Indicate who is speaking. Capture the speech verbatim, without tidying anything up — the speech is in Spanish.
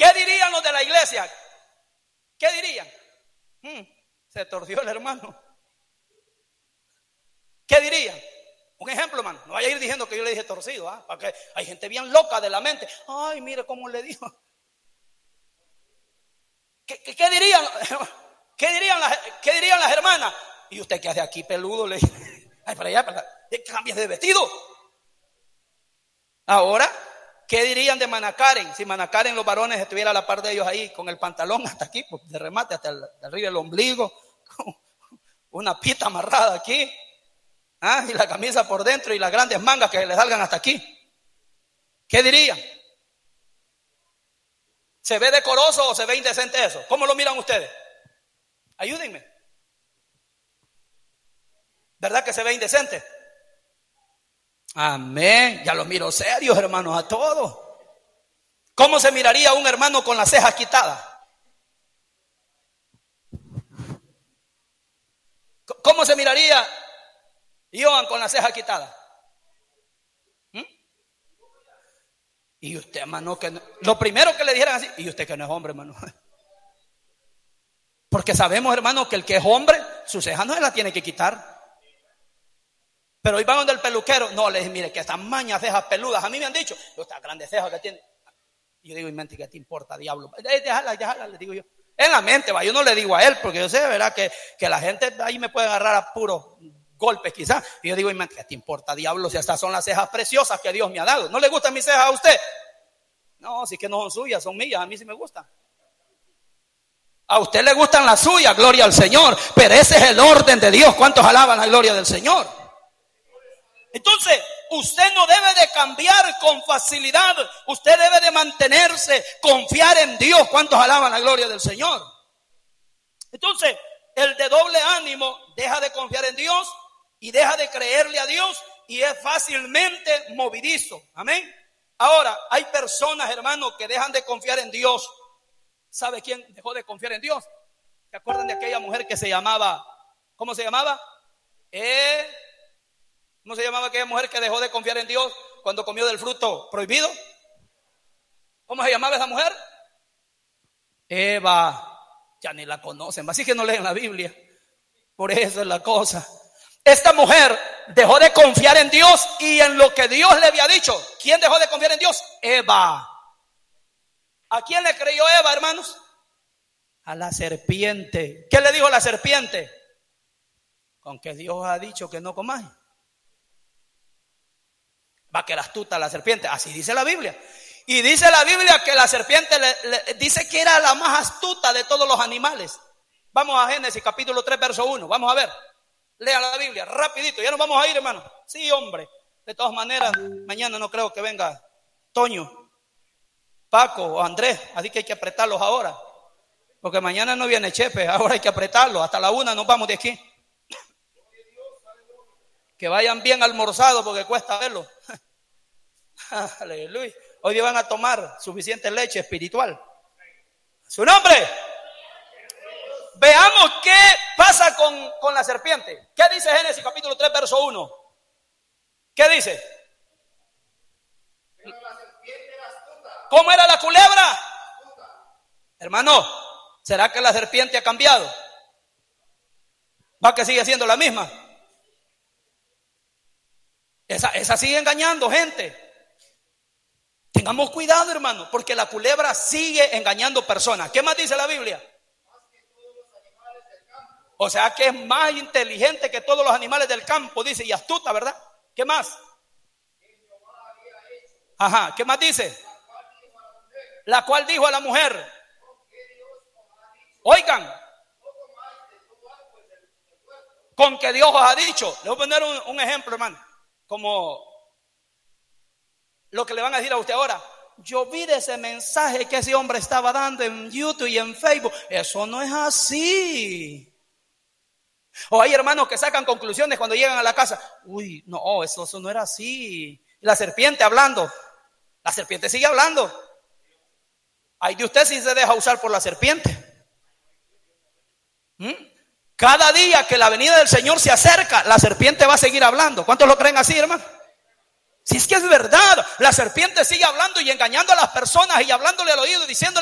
Speaker 1: ¿Qué dirían los de la iglesia? ¿Qué dirían? Hmm, se torció el hermano. ¿Qué dirían? Un ejemplo, hermano. No vaya a ir diciendo que yo le dije torcido, ¿ah? Porque hay gente bien loca de la mente. Ay, mire cómo le dijo. ¿Qué, qué, qué dirían? ¿Qué dirían, las, ¿Qué dirían las hermanas? ¿Y usted qué hace aquí, peludo? Le dije, ay, para allá, para allá. Cambies de vestido. Ahora, ¿qué dirían de Manacaren? Si Manacaren, los varones, estuviera a la par de ellos ahí, con el pantalón hasta aquí, pues, de remate, hasta el, arriba del ombligo, una pita amarrada aquí, ¿ah? Y la camisa por dentro y las grandes mangas que le salgan hasta aquí. ¿Qué dirían? ¿Se ve decoroso o se ve indecente eso? ¿Cómo lo miran ustedes? Ayúdenme. ¿Verdad que se ve indecente? Amén. Ya los miro serios, hermanos, a todos. ¿Cómo se miraría un hermano con las cejas quitadas? ¿Cómo se miraría Johan con las cejas quitadas? ¿Mm? Y usted, hermano, que no, lo primero que le dijeran así, y usted que no es hombre, hermano. Porque sabemos, hermano, que el que es hombre, sus cejas no se las tiene que quitar. Pero hoy van donde el peluquero, no, le dije, mire, que estas mañas cejas peludas, a mí me han dicho, estas grandes cejas que tiene. Y yo digo, en mente, ¿qué te importa, diablo? Déjala, déjala, le digo yo. En la mente, va, yo no le digo a él, porque yo sé, ¿verdad? Que, que la gente ahí me puede agarrar a puros golpes quizás. Y yo digo, en mente, ¿qué te importa, diablo? Si estas son las cejas preciosas que Dios me ha dado. ¿No le gustan mis cejas a usted? No, si que no son suyas, son mías, a mí sí me gustan. A usted le gustan las suyas, gloria al Señor. Pero ese es el orden de Dios. ¿Cuántos alaban la gloria del Señor? Entonces, usted no debe de cambiar con facilidad. Usted debe de mantenerse, confiar en Dios. ¿Cuántos alaban la gloria del Señor? Entonces, el de doble ánimo deja de confiar en Dios y deja de creerle a Dios y es fácilmente movidizo. Amén. Ahora, hay personas, hermanos, que dejan de confiar en Dios. ¿Sabe quién dejó de confiar en Dios? ¿Se acuerdan de aquella mujer que se llamaba, ¿cómo se llamaba? Eh... ¿Cómo se llamaba aquella mujer que dejó de confiar en Dios cuando comió del fruto prohibido? ¿Cómo se llamaba esa mujer? Eva. Ya ni la conocen, así que no leen la Biblia. Por eso es la cosa. Esta mujer dejó de confiar en Dios y en lo que Dios le había dicho. ¿Quién dejó de confiar en Dios? Eva. ¿A quién le creyó Eva, hermanos? A la serpiente. ¿Qué le dijo la serpiente? Con que Dios ha dicho que no comáis. Va que era astuta la serpiente, así dice la Biblia. Y dice la Biblia que la serpiente le, le, dice que era la más astuta de todos los animales. Vamos a Génesis capítulo tres verso uno, vamos a ver. Lea la Biblia, rapidito, ya nos vamos a ir, hermano. Sí, hombre, de todas maneras, mañana no creo que venga Toño, Paco o Andrés, así que hay que apretarlos ahora. Porque mañana no viene Chepe, ahora hay que apretarlos, hasta la una nos vamos de aquí. Que vayan bien almorzados porque cuesta verlo. Aleluya. Hoy van a tomar suficiente leche espiritual. Su nombre. Veamos qué pasa con, con la serpiente. ¿Qué dice Génesis capítulo tres verso uno? ¿Qué dice? ¿Cómo era la culebra? Hermano, ¿será que la serpiente ha cambiado? ¿Va que sigue siendo la misma? Esa, esa sigue engañando gente. Tengamos cuidado, hermano, porque la culebra sigue engañando personas. ¿Qué más dice la Biblia? O sea que es más inteligente que todos los animales del campo, dice, y astuta, ¿verdad? ¿Qué más? Ajá, ¿qué más dice? La cual dijo a la mujer, oigan, con que Dios os ha dicho. Le voy a poner un, un ejemplo, hermano. Como lo que le van a decir a usted ahora. Yo vi de ese mensaje que ese hombre estaba dando en YouTube y en Facebook. Eso no es así. O hay hermanos que sacan conclusiones cuando llegan a la casa. Uy, no, eso, eso no era así. La serpiente hablando. La serpiente sigue hablando. Ay de usted si se deja usar por la serpiente. ¿Mm? Cada día que la venida del Señor se acerca, la serpiente va a seguir hablando. ¿Cuántos lo creen así, hermano? Si es que es verdad, la serpiente sigue hablando y engañando a las personas y hablándole al oído y diciéndole